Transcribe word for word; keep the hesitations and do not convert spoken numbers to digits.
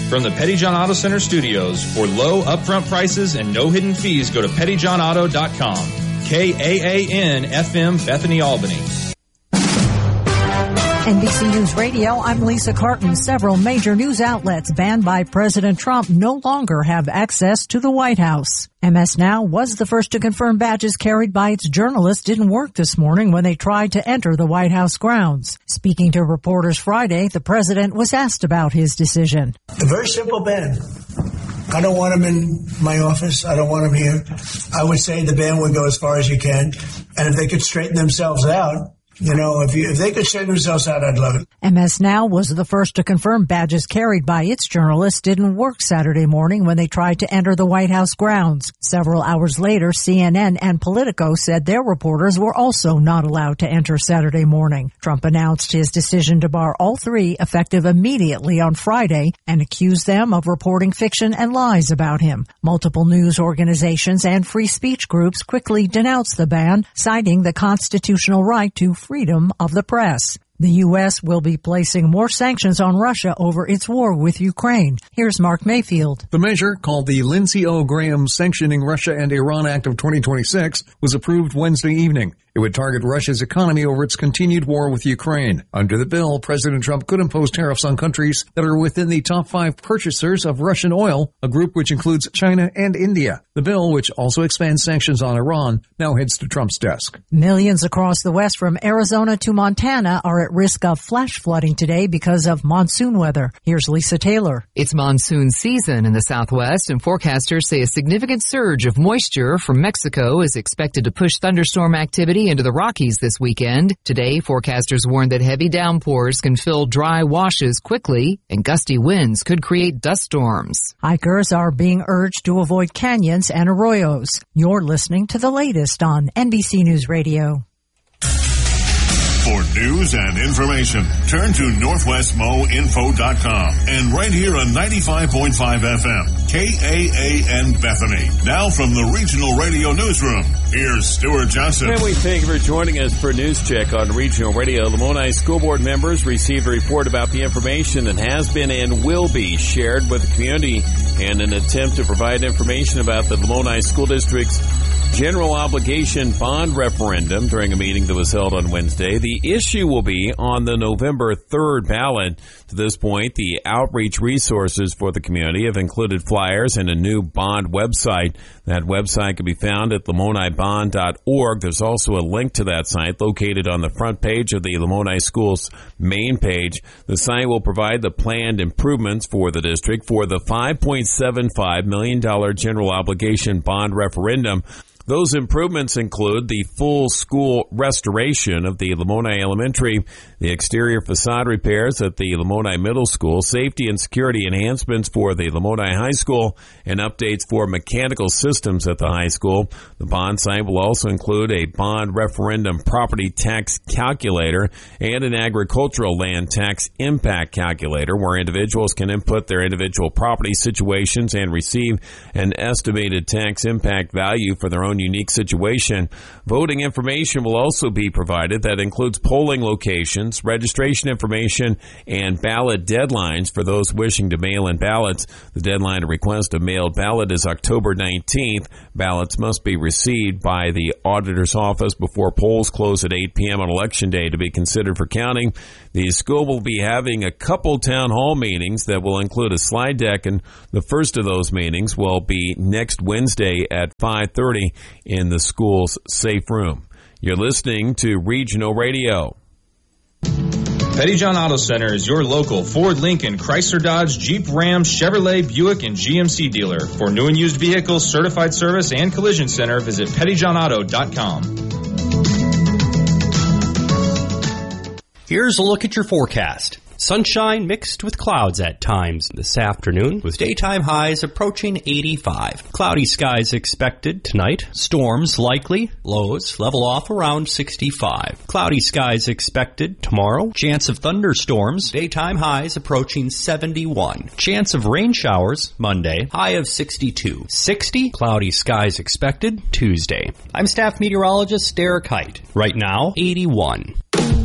From the Petty John Auto Center studios, for low upfront prices and no hidden fees, go to petty john auto dot com. K A A N F M, Bethany, Albany. N B C News Radio, I'm Lisa Carton. Several major news outlets banned by President Trump no longer have access to the White House. M S Now was the first to confirm badges carried by its journalists didn't work this morning when they tried to enter the White House grounds. Speaking to reporters Friday, the president was asked about his decision. A very simple ban. I don't want him in my office. I don't want him here. I would say the ban would go as far as you can. And if they could straighten themselves out, you know, if, you, if they could straighten themselves out, I'd love it. M S Now was the first to confirm badges carried by its journalists didn't work Saturday morning when they tried to enter the White House grounds. Several hours later, C N N and Politico said their reporters were also not allowed to enter Saturday morning. Trump announced his decision to bar all three effective immediately on Friday and accused them of reporting fiction and lies about him. Multiple news organizations and free speech groups quickly denounced the ban, citing the constitutional right to freedom of the press. The U S will be placing more sanctions on Russia over its war with Ukraine. Here's Mark Mayfield. The measure, called the Lindsey O. Graham Sanctioning Russia and Iran Act of twenty twenty-six, was approved Wednesday evening. It would target Russia's economy over its continued war with Ukraine. Under the bill, President Trump could impose tariffs on countries that are within the top five purchasers of Russian oil, a group which includes China and India. The bill, which also expands sanctions on Iran, now heads to Trump's desk. Millions across the West from Arizona to Montana are at risk of flash flooding today because of monsoon weather. Here's Lisa Taylor. It's monsoon season in the Southwest, and forecasters say a significant surge of moisture from Mexico is expected to push thunderstorm activity into the Rockies this weekend. Today, forecasters warn that heavy downpours can fill dry washes quickly, and gusty winds could create dust storms. Hikers are being urged to avoid canyons and arroyos. You're listening to the latest on N B C News Radio. For news and information, turn to northwest mo info dot com and right here on ninety-five point five F M, K A A N Bethany. Now from the Regional Radio Newsroom, here's Stuart Johnson. And we thank you for joining us for News Check on Regional Radio. Lamoni School Board members received a report about the information that has been and will be shared with the community in an attempt to provide information about the Lamoni School District's general obligation bond referendum during a meeting that was held on Wednesday. The issue will be on the November third ballot. To this point, the outreach resources for the community have included flyers and a new bond website. That website can be found at lamoni bond dot org. There's also a link to that site located on the front page of the Lamoni Schools main page. The site will provide the planned improvements for the district for the five point seven five million dollars general obligation bond referendum. Those improvements include the full school restoration of the Lamoni Elementary, the exterior facade repairs at the Lamoni Middle School, safety and security enhancements for the Lamoni High School, and updates for mechanical systems at the high school. The bond site will also include a bond referendum property tax calculator and an agricultural land tax impact calculator where individuals can input their individual property situations and receive an estimated tax impact value for their own unique situation. Voting information will also be provided that includes polling locations, registration information, and ballot deadlines for those wishing to mail in ballots. The deadline to request a mailed ballot is October nineteenth. Ballots must be received by the auditor's office before polls close at eight p.m. on Election Day to be considered for counting. The school will be having a couple town hall meetings that will include a slide deck, and the first of those meetings will be next Wednesday at five thirty in the school's safe room. You're listening to Regional Radio. Petty John Auto Center is your local Ford, Lincoln, Chrysler, Dodge, Jeep, Ram, Chevrolet, Buick, and G M C dealer. For new and used vehicles, certified service, and collision center, visit petty john auto dot com. Here's a look at your forecast. Sunshine mixed with clouds at times this afternoon, with daytime highs approaching eighty-five. Cloudy skies expected tonight. Storms likely. Lows level off around sixty-five. Cloudy skies expected tomorrow. Chance of thunderstorms. Daytime highs approaching seventy-one. Chance of rain showers Monday. High of sixty-two. sixty. Cloudy skies expected Tuesday. I'm staff meteorologist Derek Height. Right now, eighty-one.